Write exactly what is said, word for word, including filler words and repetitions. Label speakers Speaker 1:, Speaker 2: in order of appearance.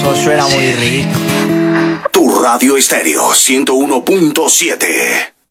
Speaker 1: Eso suena muy rico.
Speaker 2: Tu Radio Estéreo ciento uno punto siete.